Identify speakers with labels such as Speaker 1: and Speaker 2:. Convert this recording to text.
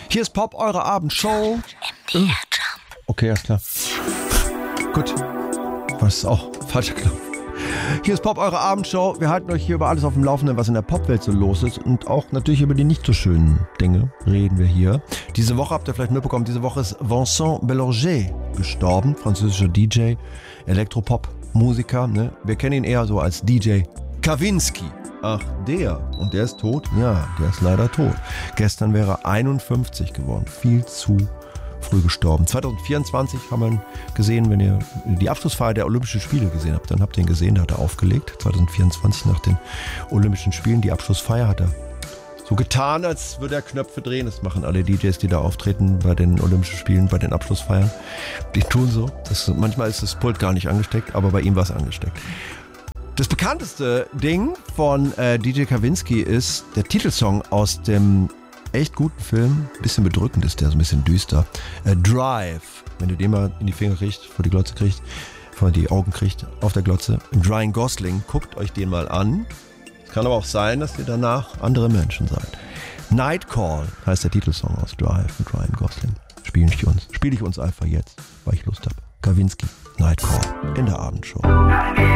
Speaker 1: Hier ist Pop, eure Abendshow. Okay, alles klar. Gut. Was ist auch falscher Knopf. Hier ist Pop, eure Abendshow. Wir halten euch hier über alles auf dem Laufenden, was in der Popwelt so los ist. Und auch natürlich über die nicht so schönen Dinge reden wir hier. Diese Woche, habt ihr vielleicht mitbekommen, diese Woche ist Vincent Bellanger gestorben. Französischer DJ, Elektropop-Musiker. Ne? Wir kennen ihn eher so als DJ Kavinsky. Ach, der. Und der ist tot? Ja, der ist leider tot. Gestern wäre er 51 geworden. Viel zu früh gestorben. 2024 haben wir ihn gesehen, wenn ihr die Abschlussfeier der Olympischen Spiele gesehen habt, dann habt ihr ihn gesehen, da hat er aufgelegt. 2024 nach den Olympischen Spielen, die Abschlussfeier hat er so getan, als würde er Knöpfe drehen. Das machen alle DJs, die da auftreten bei den Olympischen Spielen, bei den Abschlussfeiern. Die tun so. Manchmal ist das Pult gar nicht angesteckt, aber bei ihm war es angesteckt. Das bekannteste Ding von DJ Kavinsky ist der Titelsong aus dem echt guten Film. Ein bisschen bedrückend ist der, so ein bisschen düster. Drive. Wenn du den mal in die Finger kriegst, vor die Glotze kriegst, vor die Augen kriegst, auf der Glotze. Ryan Gosling, guckt euch den mal an. Es kann aber auch sein, dass ihr danach andere Menschen seid. Night Call heißt der Titelsong aus Drive mit Ryan Gosling. Spiele ich uns einfach jetzt, weil ich Lust habe. Kavinsky, Night Call in der Abendshow.